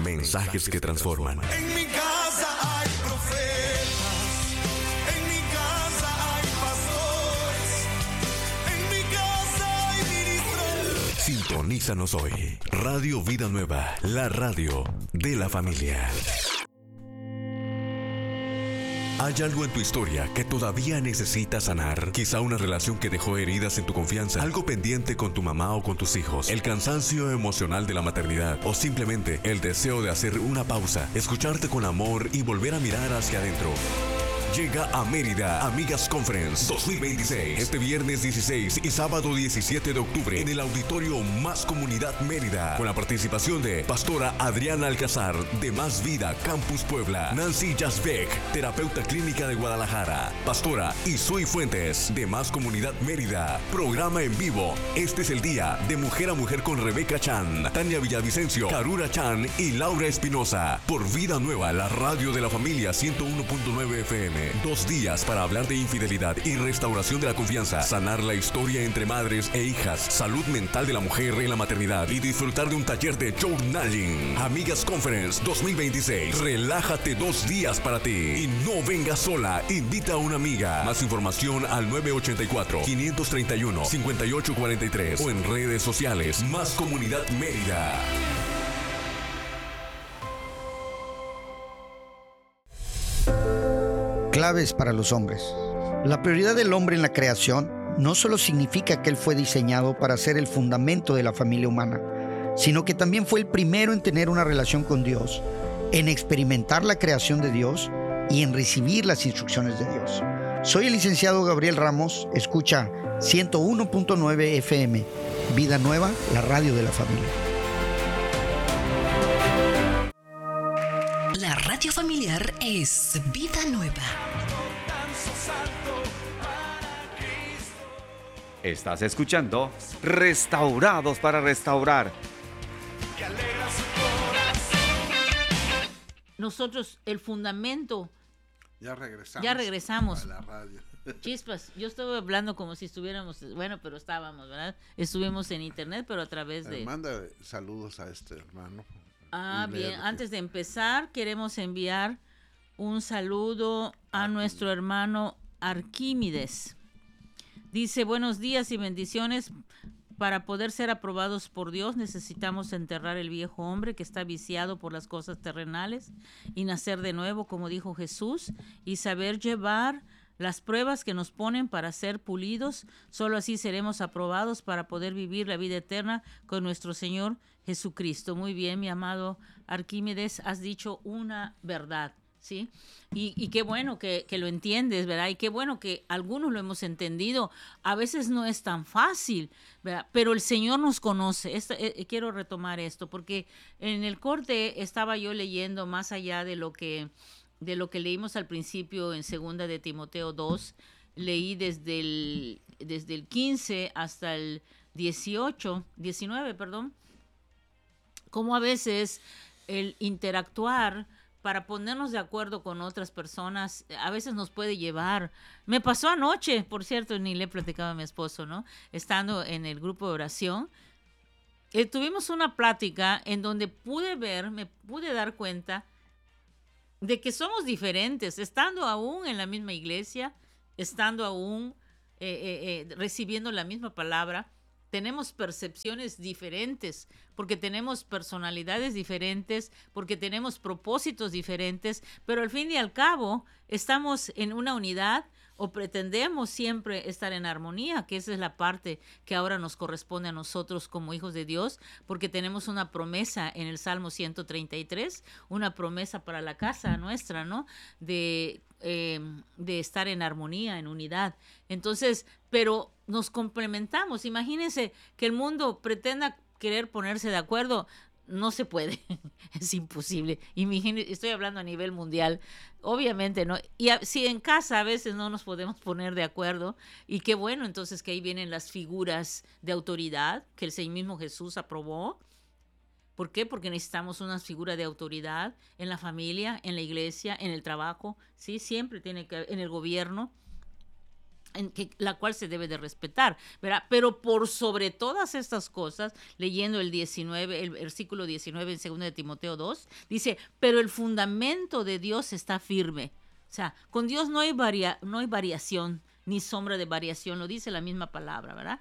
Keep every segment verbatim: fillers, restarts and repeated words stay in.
mensajes que transforman. En mi casa hay profetas, en mi casa hay pastores, en mi casa hay ministros. Sintonízanos hoy. Radio Vida Nueva, la radio de la familia. ¿Hay algo en tu historia que todavía necesitas sanar? Quizá una relación que dejó heridas en tu confianza, algo pendiente con tu mamá o con tus hijos, el cansancio emocional de la maternidad o simplemente el deseo de hacer una pausa, escucharte con amor y volver a mirar hacia adentro. Llega a Mérida Amigas Conference dos mil veintiséis, este viernes dieciséis y sábado diecisiete de octubre en el Auditorio Más Comunidad Mérida, con la participación de Pastora Adriana Alcázar de Más Vida Campus Puebla, Nancy Jasbeck, terapeuta clínica de Guadalajara, Pastora Isui Fuentes de Más Comunidad Mérida. Programa en vivo. Este es el día de Mujer a Mujer con Rebeca Chan, Tania Villavicencio, Karura Chan y Laura Espinosa por Vida Nueva, la radio de la familia ciento uno punto nueve F M. Dos días para hablar de infidelidad y restauración de la confianza, sanar la historia entre madres e hijas, salud mental de la mujer en la maternidad y disfrutar de un taller de journaling. Amigas Conference dos mil veintiséis. Relájate dos días para ti y no vengas sola. Invita a una amiga. Más información al nueve ocho cuatro, cinco tres uno, cinco ocho cuatro tres o en redes sociales. Más Comunidad Mérida. Claves para los hombres. La prioridad del hombre en la creación no solo significa que él fue diseñado para ser el fundamento de la familia humana, sino que también fue el primero en tener una relación con Dios, en experimentar la creación de Dios y en recibir las instrucciones de Dios. Soy el licenciado Gabriel Ramos, escucha ciento uno punto nueve F M, Vida Nueva, la radio de la familia. La radio familiar es Vida Nueva. Estás escuchando Restaurados para Restaurar. Nosotros, el fundamento. Ya regresamos. Ya regresamos. A la radio. Chispas, yo estaba hablando como si estuviéramos, bueno, pero estábamos, ¿verdad? Estuvimos en internet, pero a través de... Eh, manda saludos a este hermano. Ah, bien. Leer. Antes de empezar, queremos enviar un saludo a nuestro hermano Arquímedes. Dice, buenos días y bendiciones. Para poder ser aprobados por Dios necesitamos enterrar el viejo hombre que está viciado por las cosas terrenales y nacer de nuevo, como dijo Jesús, y saber llevar las pruebas que nos ponen para ser pulidos. Solo así seremos aprobados para poder vivir la vida eterna con nuestro Señor Jesucristo. Muy bien, mi amado Arquímedes, has dicho una verdad, ¿sí? Y, y qué bueno que, que lo entiendes, ¿verdad? Y qué bueno que algunos lo hemos entendido. A veces no es tan fácil, ¿verdad? Pero el Señor nos conoce. Esta, eh, quiero retomar esto, porque en el corte estaba yo leyendo más allá de lo que... de lo que leímos al principio en segunda de Timoteo dos, leí desde el, desde el quince hasta el dieciocho, diecinueve, perdón, cómo a veces el interactuar para ponernos de acuerdo con otras personas a veces nos puede llevar. Me pasó anoche, por cierto, ni le platicaba a mi esposo, ¿no? Estando en el grupo de oración, eh, tuvimos una plática en donde pude ver, me pude dar cuenta de que somos diferentes, estando aún en la misma iglesia, estando aún eh, eh, eh, recibiendo la misma palabra, tenemos percepciones diferentes, porque tenemos personalidades diferentes, porque tenemos propósitos diferentes, pero al fin y al cabo estamos en una unidad o pretendemos siempre estar en armonía, que esa es la parte que ahora nos corresponde a nosotros como hijos de Dios, porque tenemos una promesa en el Salmo ciento treinta y tres, una promesa para la casa nuestra, ¿no? De, eh, de estar en armonía, en unidad. Entonces, pero nos complementamos. Imagínense que el mundo pretenda querer ponerse de acuerdo. No se puede, es imposible. Imagínense, estoy hablando a nivel mundial, obviamente, ¿no? Y a, si en casa a veces no nos podemos poner de acuerdo, y qué bueno, entonces que ahí vienen las figuras de autoridad que el Señor mismo Jesús aprobó. ¿Por qué? Porque necesitamos una figura de autoridad en la familia, en la iglesia, en el trabajo, ¿sí? Siempre tiene que haber, en el gobierno. en que, la cual se debe de respetar, ¿verdad? Pero por sobre todas estas cosas, leyendo el diecinueve, el versículo diecinueve en segunda de Timoteo dos, dice, pero el fundamento de Dios está firme. O sea, con Dios no hay, varia, no hay variación, ni sombra de variación, lo dice la misma palabra, ¿verdad?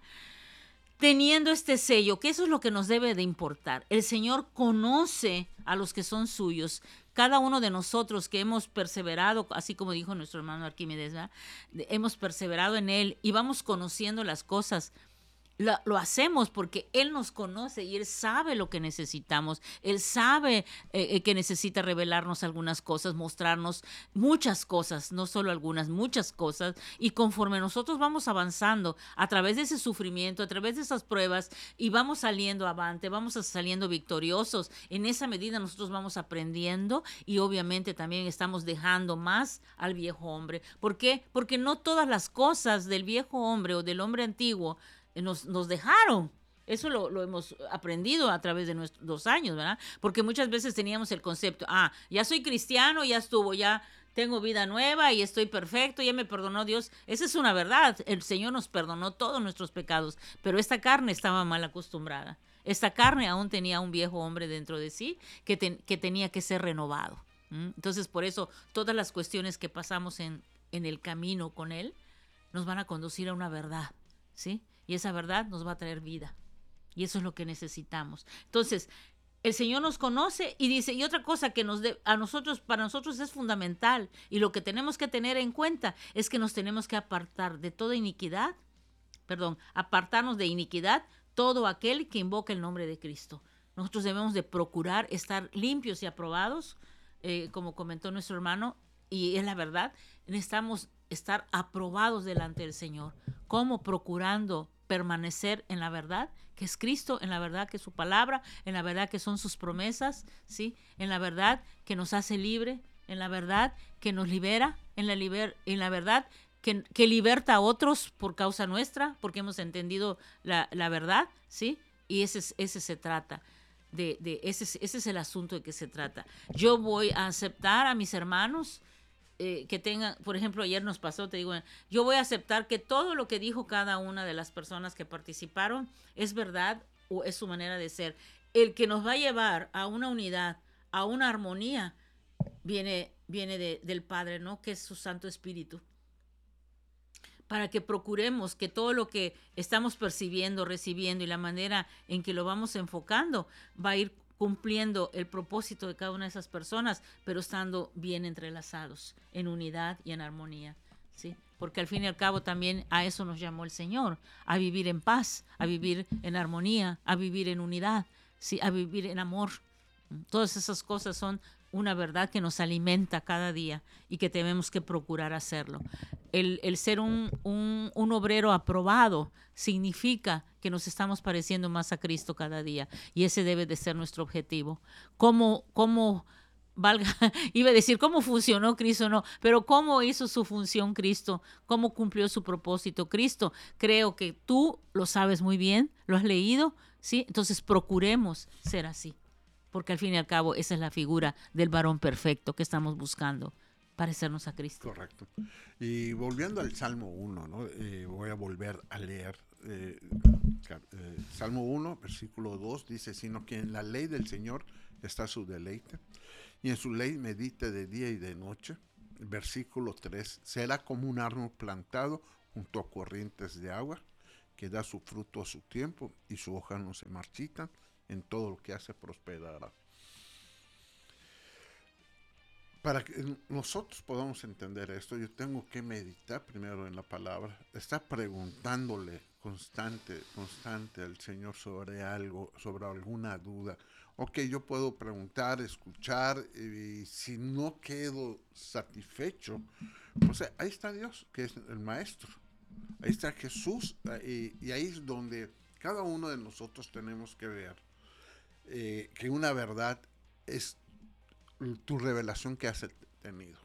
Teniendo este sello, que eso es lo que nos debe de importar. El Señor conoce a los que son suyos. Cada uno de nosotros que hemos perseverado, así como dijo nuestro hermano Arquímedes, ¿verdad? Hemos perseverado en Él y vamos conociendo las cosas. Lo, lo hacemos porque Él nos conoce y Él sabe lo que necesitamos. Él sabe eh, que necesita revelarnos algunas cosas, mostrarnos muchas cosas, no solo algunas, muchas cosas. Y conforme nosotros vamos avanzando a través de ese sufrimiento, a través de esas pruebas, y vamos saliendo avante, vamos saliendo victoriosos, en esa medida nosotros vamos aprendiendo y obviamente también estamos dejando más al viejo hombre. ¿Por qué? Porque no todas las cosas del viejo hombre o del hombre antiguo Nos, nos dejaron. Eso lo, lo hemos aprendido a través de nuestros dos años, ¿verdad? Porque muchas veces teníamos el concepto, ah, ya soy cristiano, ya estuvo, ya tengo vida nueva y estoy perfecto, ya me perdonó Dios. Esa es una verdad. El Señor nos perdonó todos nuestros pecados, pero esta carne estaba mal acostumbrada. Esta carne aún tenía un viejo hombre dentro de sí que, ten, que tenía que ser renovado. ¿Mm? Entonces, por eso, todas las cuestiones que pasamos en, en el camino con Él nos van a conducir a una verdad, ¿sí? Y esa verdad nos va a traer vida. Y eso es lo que necesitamos. Entonces, el Señor nos conoce y dice, y otra cosa que nos de, a nosotros, para nosotros es fundamental, y lo que tenemos que tener en cuenta es que nos tenemos que apartar de toda iniquidad, perdón, apartarnos de iniquidad todo aquel que invoca el nombre de Cristo. Nosotros debemos de procurar estar limpios y aprobados, eh, como comentó nuestro hermano, y es la verdad, necesitamos estar aprobados delante del Señor. ¿Cómo? Procurando permanecer en la verdad, que es Cristo, en la verdad que es su palabra, en la verdad que son sus promesas, ¿sí? En la verdad que nos hace libre, en la verdad que nos libera, en la, liber, en la verdad que, que liberta a otros por causa nuestra, porque hemos entendido la, la verdad, ¿sí? Y ese, ese se trata. De, de, ese, ese es el asunto de que se trata. Yo voy a aceptar a mis hermanos, Eh, que tengan, por ejemplo, ayer nos pasó, te digo, yo voy a aceptar que todo lo que dijo cada una de las personas que participaron es verdad o es su manera de ser. El que nos va a llevar a una unidad, a una armonía, viene, viene de, del Padre, ¿no? Que es su Santo Espíritu. Para que procuremos que todo lo que estamos percibiendo, recibiendo y la manera en que lo vamos enfocando va a ir cumpliendo el propósito de cada una de esas personas, pero estando bien entrelazados, en unidad y en armonía, ¿sí? Porque al fin y al cabo también a eso nos llamó el Señor, a vivir en paz, a vivir en armonía, a vivir en unidad, ¿sí? A vivir en amor. Todas esas cosas son una verdad que nos alimenta cada día y que tenemos que procurar hacerlo. El, el ser un, un, un obrero aprobado significa que nos estamos pareciendo más a Cristo cada día, y ese debe de ser nuestro objetivo. ¿Cómo, cómo valga, iba a decir cómo funcionó Cristo? No, pero cómo hizo su función Cristo, cómo cumplió su propósito Cristo? Creo que tú lo sabes muy bien, lo has leído, ¿sí? Entonces procuremos ser así, porque al fin y al cabo esa es la figura del varón perfecto que estamos buscando, parecernos a Cristo. Correcto. Y volviendo al Salmo uno, ¿no? Eh, voy a volver a leer. Eh, eh, Salmo uno, versículo dos, dice, sino que en la ley del Señor está su deleite, y en su ley medita de día y de noche. Versículo tres, será como un árbol plantado junto a corrientes de agua, que da su fruto a su tiempo, y su hoja no se marchita, en todo lo que hace prosperará. Para que nosotros podamos entender esto, yo tengo que meditar primero en la palabra, estar preguntándole constante, constante al Señor sobre algo, sobre alguna duda. Ok, yo puedo preguntar, escuchar, y si no quedo satisfecho, pues ahí está Dios, que es el Maestro. Ahí está Jesús, y, y ahí es donde cada uno de nosotros tenemos que ver eh, que una verdad es tu revelación que has tenido.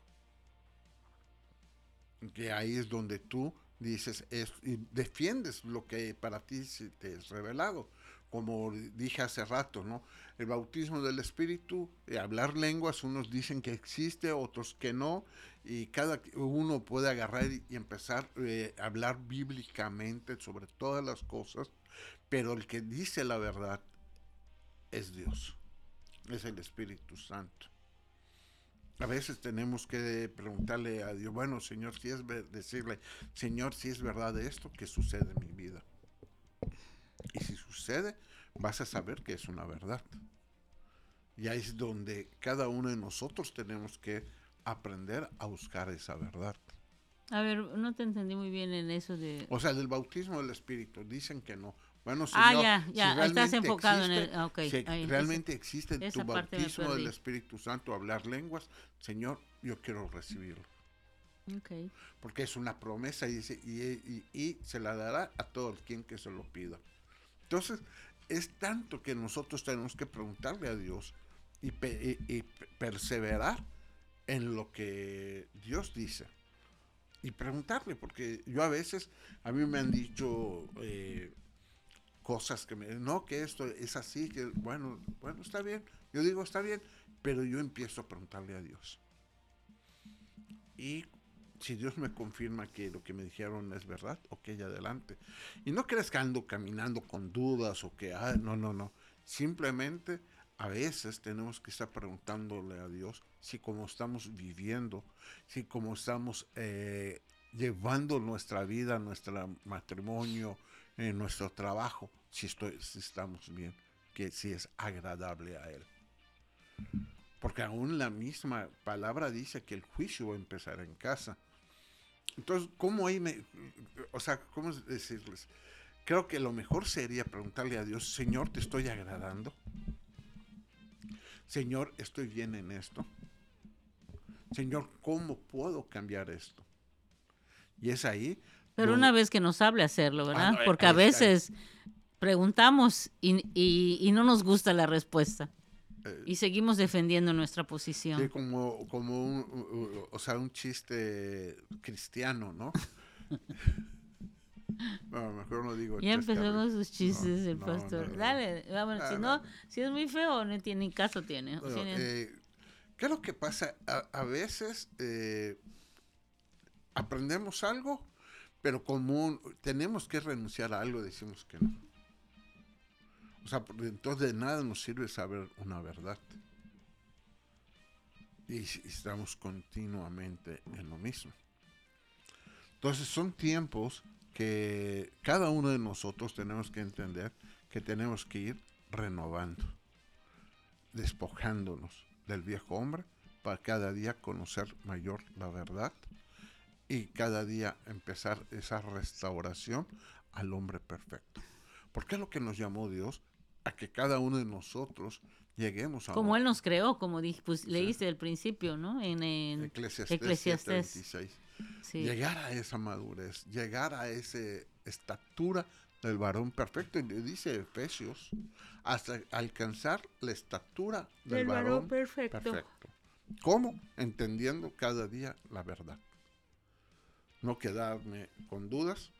Que ahí es donde tú dices es, y defiendes lo que para ti se te es revelado. como dije hace rato, ¿no? El bautismo del Espíritu, eh, hablar lenguas, unos dicen que existe, otros que no, y cada uno puede agarrar y, y empezar eh, a hablar bíblicamente sobre todas las cosas, pero el que dice la verdad es Dios, es el Espíritu Santo. A veces tenemos que preguntarle a Dios, bueno, Señor, si es ver, decirle, Señor, si es verdad esto, ¿qué sucede en mi vida? Y si sucede, vas a saber que es una verdad. Y ahí es donde cada uno de nosotros tenemos que aprender a buscar esa verdad. A ver, no te entendí muy bien en eso de... O sea, del bautismo del Espíritu, dicen que no. Bueno, Ah, Señor, ya, ya, si ahí estás realmente enfocado en existe, el... ah, ok, si ahí, realmente esa- existe en esa tu parte me bautismo del perdí. Espíritu Santo hablar lenguas, Señor, yo quiero recibirlo. Ok. Porque es una promesa y, dice, y, y, y se la dará a todo el quien que se lo pida. Entonces, es tanto que nosotros tenemos que preguntarle a Dios y, pe, y, y perseverar en lo que Dios dice. Y preguntarle, porque yo a veces, a mí me han dicho eh, cosas que me, no, que esto es así, que bueno, bueno, está bien, yo digo está bien, pero yo empiezo a preguntarle a Dios. Y si Dios me confirma que lo que me dijeron es verdad, ok, adelante. Y no creas que ando caminando con dudas o que, ah, no, no, no. Simplemente a veces tenemos que estar preguntándole a Dios si como estamos viviendo, si como estamos eh, llevando nuestra vida, nuestro matrimonio, eh, nuestro trabajo, si, estoy, si estamos bien, que si es agradable a Él. Porque aún la misma palabra dice que el juicio va a empezar en casa. Entonces, ¿cómo ahí me... O sea, ¿cómo decirles? Creo que lo mejor sería preguntarle a Dios, Señor, ¿te estoy agradando? Señor, ¿estoy bien en esto? Señor, ¿cómo puedo cambiar esto? Y es ahí... Pero donde... una vez que nos hable hacerlo, ¿verdad? Ah, no, Porque ahí a está, veces preguntamos y, y, y no nos gusta la respuesta. Eh, Y seguimos defendiendo nuestra posición. Sí, como, como un, u- u- o sea, un chiste cristiano, ¿no? No, mejor no digo Ya empezó chascarrillo. con sus chistes No, el no, pastor. no, no. Dale, vamos, Ah, si no. no, si es muy feo, no tiene ni caso tiene. Bueno, Tiene- eh, ¿qué es lo que pasa? A, a veces eh, aprendemos algo, pero como un- tenemos que renunciar a algo, decimos que no. O sea, porque entonces de nada nos sirve saber una verdad. Y, si- estamos continuamente en lo mismo. Entonces son tiempos que cada uno de nosotros tenemos que entender que tenemos que ir renovando, despojándonos del viejo hombre para cada día conocer mayor la verdad y cada día empezar esa restauración al hombre perfecto. Porque es lo que nos llamó Dios, a que cada uno de nosotros lleguemos a como un- Él nos creó, como dij- pues, Sí. leíste al principio, ¿no? En, en Eclesiastés, Eclesiastés. siete veintiséis. Sí. Llegar a esa madurez, llegar a esa estatura del varón perfecto, y dice Efesios, hasta alcanzar la estatura del, Del varón varón perfecto. perfecto. ¿Cómo? Entendiendo cada día la verdad. No quedarme con dudas.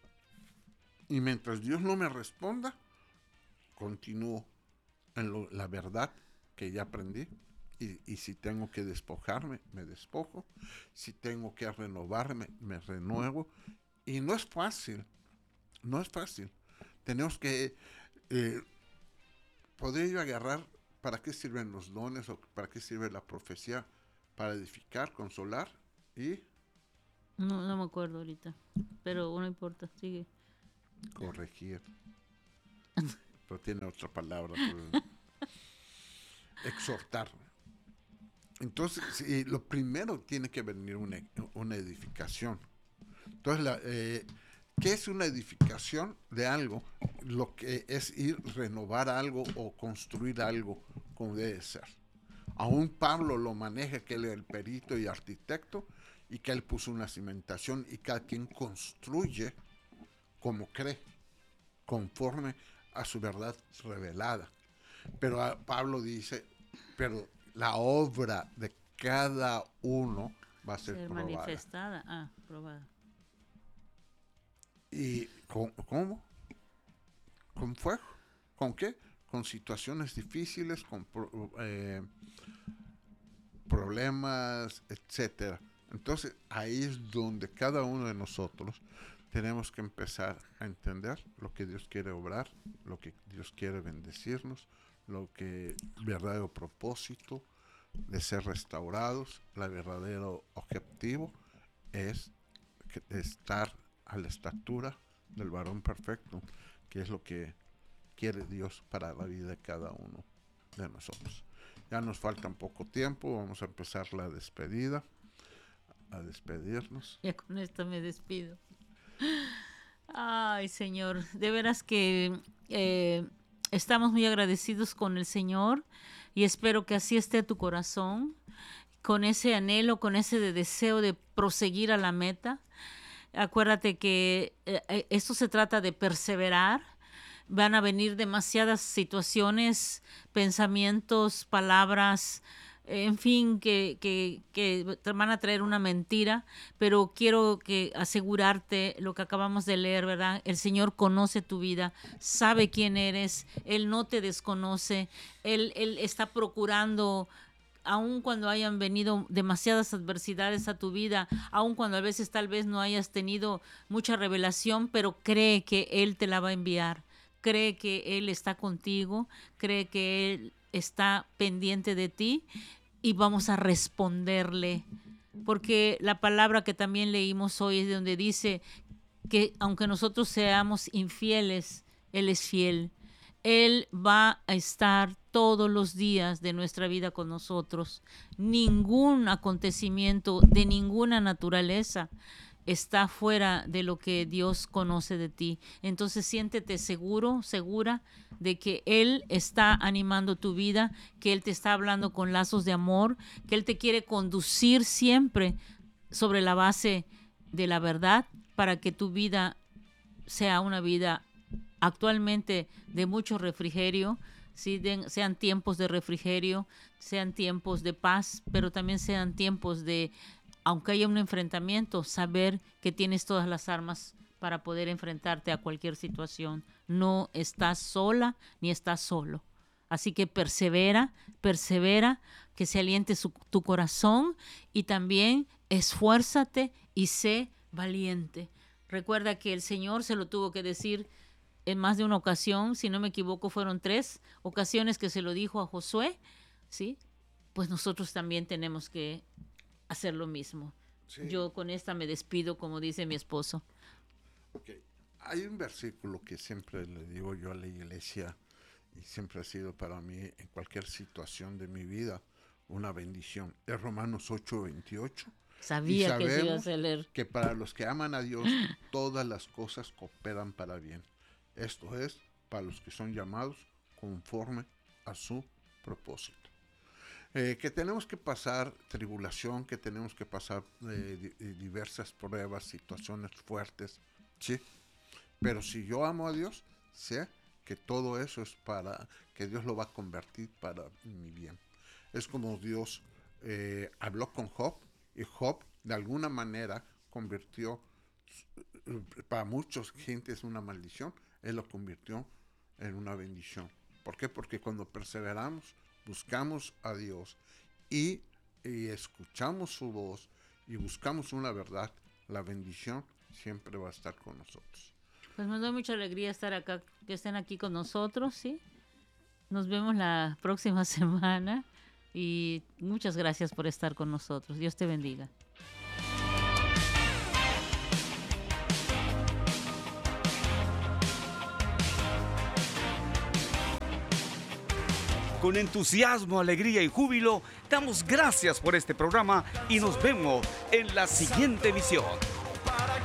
Y mientras Dios no me responda, continúo en lo- la verdad que ya aprendí. Y, y si tengo que despojarme, me despojo. Si tengo que renovarme, me renuevo. Y no es fácil. No es fácil. Tenemos que... Eh, ¿Podría yo agarrar para qué sirven los dones o para qué sirve la profecía? Para edificar, consolar y No, no me acuerdo ahorita. Pero no importa, sigue. corregir. Pero tiene otra palabra. Pero... exhortar. Entonces, sí, lo primero tiene que venir una, una edificación. Entonces, la, eh, ¿qué es una edificación de algo? Lo que es ir renovar algo o construir algo como debe ser. Aún Pablo lo maneja, que él es el perito y arquitecto, y que él puso una cimentación y cada quien construye como cree, conforme a su verdad revelada. Pero a Pablo dice, pero la obra de cada uno va a ser, Ser probada. manifestada. Ah, probada. ¿Y con- cómo? Con fuego, ¿Con qué? Con situaciones difíciles, con eh, problemas, etcétera. Entonces, ahí es donde cada uno de nosotros tenemos que empezar a entender lo que Dios quiere obrar, lo que Dios quiere bendecirnos, lo que verdadero propósito de ser restaurados, el verdadero objetivo es que, estar a la estatura del varón perfecto, que es lo que quiere Dios para la vida de cada uno de nosotros. Ya nos falta un poco tiempo, vamos a empezar la despedida, a despedirnos. Ya con esto me despido. Ay, Señor, de veras que eh, estamos muy agradecidos con el Señor y espero que así esté tu corazón, con ese anhelo, con ese de deseo de proseguir a la meta. Acuérdate que eh, esto se trata de perseverar. Van a venir demasiadas situaciones, pensamientos, palabras, en fin, que, que, que te van a traer una mentira, pero quiero que asegurarte lo que acabamos de leer, ¿verdad? El Señor conoce tu vida, sabe quién eres, Él no te desconoce, Él, Él está procurando, aun cuando hayan venido demasiadas adversidades a tu vida, aun cuando a veces tal vez no hayas tenido mucha revelación, pero cree que Él te la va a enviar. Cree que Él está contigo, cree que Él está pendiente de ti y vamos a responderle. Porque la palabra que también leímos hoy es donde dice que aunque nosotros seamos infieles, Él es fiel. Él va a estar todos los días de nuestra vida con nosotros. Ningún acontecimiento de ninguna naturaleza está fuera de lo que Dios conoce de ti. Entonces siéntete seguro, segura de que Él está animando tu vida, que Él te está hablando con lazos de amor, que Él te quiere conducir siempre sobre la base de la verdad para que tu vida sea una vida actualmente de mucho refrigerio, ¿sí? de, sean tiempos de refrigerio, sean tiempos de paz, pero también sean tiempos de, aunque haya un enfrentamiento, saber que tienes todas las armas para poder enfrentarte a cualquier situación. No estás sola ni estás solo. Así que persevera, persevera, que se aliente su, tu corazón y también esfuérzate y sé valiente. Recuerda que el Señor se lo tuvo que decir en más de una ocasión, si no me equivoco fueron tres ocasiones que se lo dijo a Josué, ¿sí? Pues nosotros también tenemos que hacer lo mismo. Sí. Yo con esta me despido, como dice mi esposo. Okay. Hay un versículo que siempre le digo yo a la iglesia y siempre ha sido para mí en cualquier situación de mi vida una bendición. Es Romanos ocho veintiocho. Sabía que se iba a leer. Que para los que aman a Dios todas las cosas cooperan para bien. Esto es para los que son llamados conforme a su propósito. Eh, que tenemos que pasar tribulación, que tenemos que pasar eh, diversas pruebas, situaciones fuertes, sí. Pero si yo amo a Dios, sé que todo eso es para que Dios lo va a convertir para mi bien. Es como Dios eh, habló con Job y Job de alguna manera convirtió, para muchos gentes una maldición, Él lo convirtió en una bendición. ¿Por qué? Porque cuando perseveramos, buscamos a Dios y, y escuchamos su voz y buscamos una verdad, la bendición siempre va a estar con nosotros. Pues me da mucha alegría estar acá, que estén aquí con nosotros, ¿sí? Nos vemos la próxima semana y muchas gracias por estar con nosotros. Dios te bendiga. Con entusiasmo, alegría y júbilo, damos gracias por este programa y nos vemos en la siguiente emisión.